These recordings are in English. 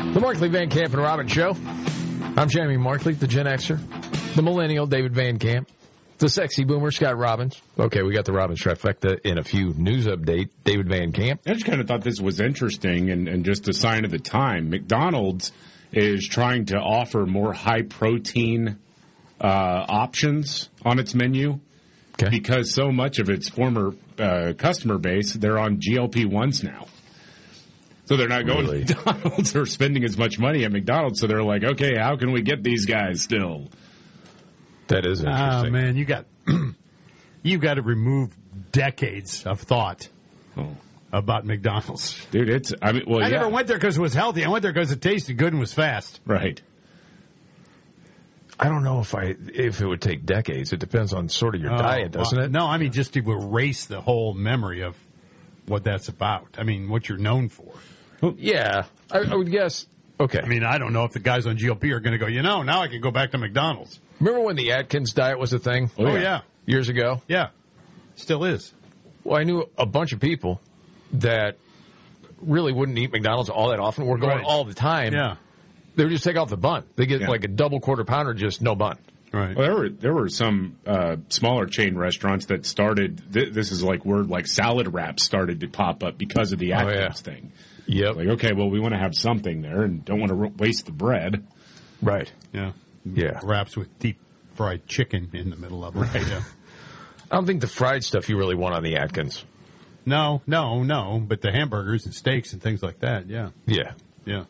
The Markley, Van Camp, and Robbins Show. I'm Jamie Markley, the Gen Xer. The Millennial, David Van Camp. The Sexy Boomer, Scott Robbins. Okay, we got the Robbins trifecta in a few news update. David Van Camp. I just kind of thought this was interesting and just a sign of the time. McDonald's is trying to offer more high-protein options on its menu because so much of its former customer base, they're on GLP-1s now. So they're not going to McDonald's or spending as much money at McDonald's. So they're like, okay, how can we get these guys still? That is interesting. Oh, man, you got to remove decades of thought about McDonald's. Dude, I never went there because it was healthy. I went there because it tasted good and was fast. Right. I don't know if it would take decades. It depends on sort of your diet, doesn't it? No, I mean, just to erase the whole memory of what that's about. I mean, what you're known for. Well, yeah, I would guess. Okay. I mean, I don't know if the guys on GLP are going to go, now I can go back to McDonald's. Remember when the Atkins diet was a thing? Oh, yeah. Years ago? Yeah. Still is. Well, I knew a bunch of people that really wouldn't eat McDonald's all that often. We're going all the time. Yeah. They would just take off the bun. They get like a double quarter pounder, just no bun. Right. Well, there were some smaller chain restaurants that started. This is like where like salad wraps started to pop up because of the Atkins thing. Yep. Like, okay, well, we want to have something there and don't want to waste the bread. Right. Yeah. Yeah. Wraps with deep fried chicken in the middle of it. Right. Yeah. I don't think the fried stuff you really want on the Atkins. No. But the hamburgers and steaks and things like that, yeah. Yeah. Yeah.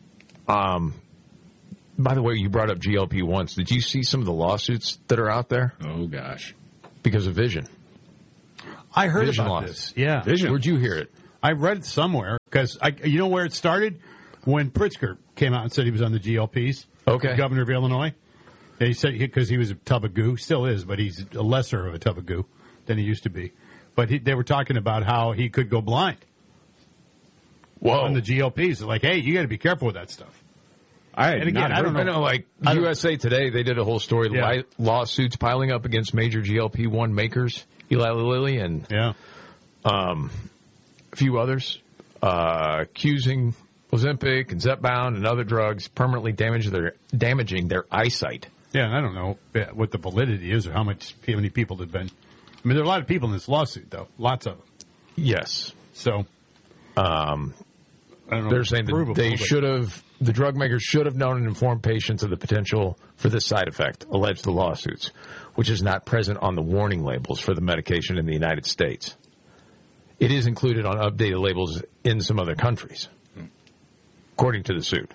By the way, you brought up GLP-1s. Did you see some of the lawsuits that are out there? Oh, gosh. Because of vision. I heard Vision about loss. this. Yeah. Vision. Where'd you hear it? I read it somewhere because you know where it started? When Pritzker came out and said he was on the GLPs. Okay. The governor of Illinois. He said because he was a tub of goo, still is, but he's a lesser of a tub of goo than he used to be. But they were talking about how he could go blind. Whoa. On the GLPs. Like, hey, you got to be careful with that stuff. I don't know. I know, like USA Today, they did a whole story, lawsuits piling up against major GLP-1 makers, Eli Lilly and a few others, accusing Ozempic and Zepbound and other drugs permanently damaging their eyesight. Yeah, and I don't know what the validity is or how many people have been. I mean, there are a lot of people in this lawsuit, though. Lots of them. Yes. So, I don't know. They're saying that the drug makers should have known and informed patients of the potential for this side effect, alleged the lawsuits, which is not present on the warning labels for the medication in the United States. It is included on updated labels in some other countries, according to the suit.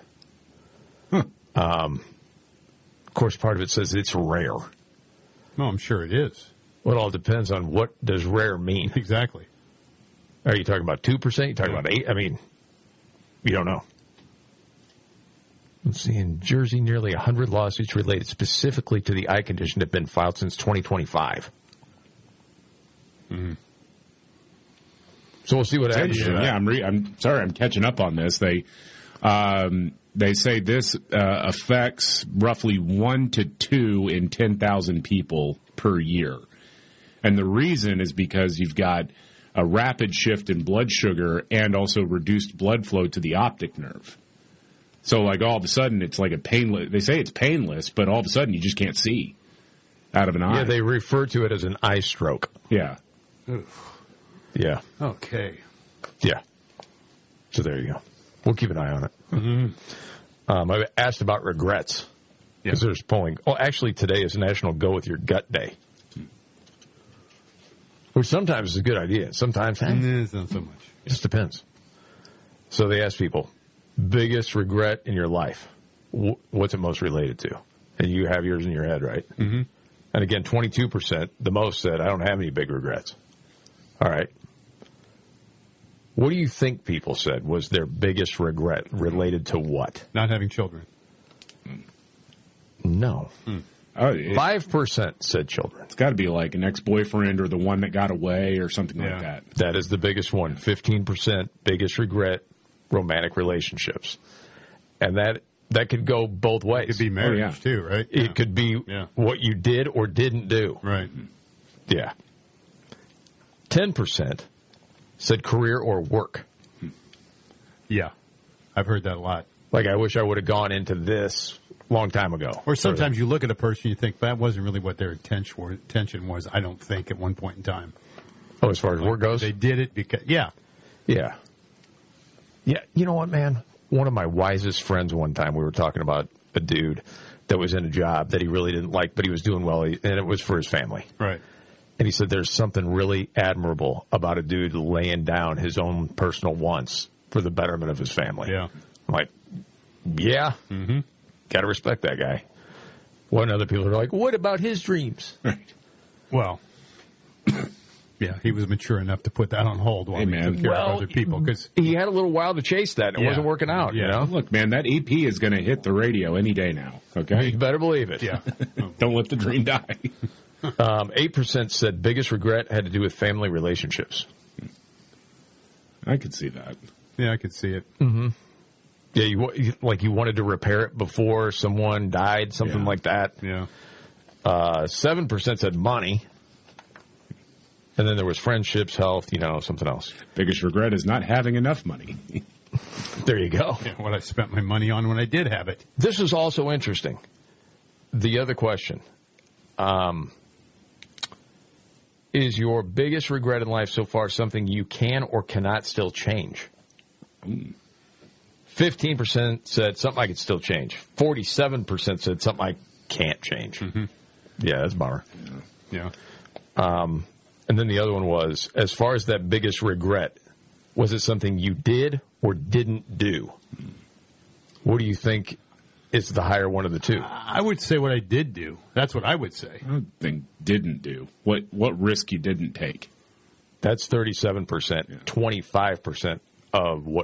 Of course, part of it says it's rare. No, I'm sure it is. Well, it all depends on what does rare mean. Exactly. Are you talking about 2%? Are you talking about 8%? I mean, you don't know. Let's see. In Jersey, nearly 100 lawsuits related specifically to the eye condition have been filed since 2025. Mm-hmm. So we'll see what happens. Yeah, I'm sorry, I'm catching up on this. They say this affects roughly 1 to 2 in 10,000 people per year. And the reason is because you've got a rapid shift in blood sugar and also reduced blood flow to the optic nerve. So, like, all of a sudden, it's like a painless. They say it's painless, but all of a sudden, you just can't see out of an eye. Yeah, they refer to it as an eye stroke. Yeah. Oof. Yeah. Okay. Yeah. So there you go. We'll keep an eye on it. Mm-hmm. I asked about regrets because there's polling. Oh, actually, today is National Go With Your Gut Day. Which sometimes is a good idea. Sometimes, it's not so much. It just depends. So they asked people, biggest regret in your life, what's it most related to? And you have yours in your head, right? Mm-hmm. And again, 22%, the most said, I don't have any big regrets. All right. What do you think people said was their biggest regret related to what? Not having children. No. 5% said children. It's got to be like an ex-boyfriend or the one that got away or something like that. That is the biggest one. 15% biggest regret, romantic relationships. And that could go both ways. It could be marriage, too, right? It could be what you did or didn't do. Right. Yeah. 10% said career or work. Yeah. I've heard that a lot. Like, I wish I would have gone into this a long time ago. Or sometimes you look at a person, you think that wasn't really what their intention was. I don't think at one point in time. Oh, as far as work goes, they did it because yeah. You know what, man? One of my wisest friends one time, we were talking about a dude that was in a job that he really didn't like, but he was doing well, and it was for his family. Right. And he said there's something really admirable about a dude laying down his own personal wants for the betterment of his family. Yeah. I'm like, yeah, got to respect that guy. When other people are like, what about his dreams? Right. Well, yeah, he was mature enough to put that on hold while he took care of other people. Cause, he had a little while to chase that, and it wasn't working out. Yeah. You know? Look, man, that EP is going to hit the radio any day now, okay? You better believe it. yeah. Don't let the dream die. 8% said biggest regret had to do with family relationships. I could see that. Yeah, I could see it. Yeah, you wanted to repair it before someone died, something like that. Yeah. 7% said money. And then there was friendships, health, something else. Biggest regret is not having enough money. There you go. Yeah, what I spent my money on when I did have it. This is also interesting. The other question. Is your biggest regret in life so far something you can or cannot still change? 15% said something I could still change. 47% said something I can't change. Yeah, that's a bummer. Yeah. And then the other one was, as far as that biggest regret, was it something you did or didn't do? What do you think is the higher one of the two? I would say what I did do. That's what I would say. I don't think didn't do. What risk you didn't take. That's 37%. 25% of what